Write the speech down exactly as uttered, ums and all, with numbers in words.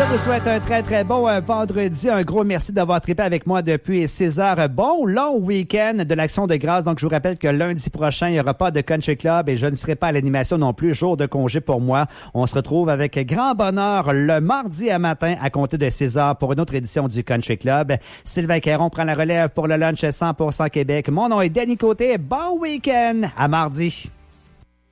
vous souhaite un très, très bon euh, vendredi. Un gros merci d'avoir trippé avec moi depuis six heures. Bon long week-end de l'Action de grâce. Donc, je vous rappelle que lundi prochain, il n'y aura pas de Country Club et je ne serai pas à l'animation non plus. Jour de congé pour moi. On se retrouve avec grand bonheur le mardi à matin à compter de six heures pour une autre édition du Country Club. Sylvain Caron prend la relève pour le lunch cent pour cent Québec. Mon nom est Danny Côté. Bon week-end. À mardi.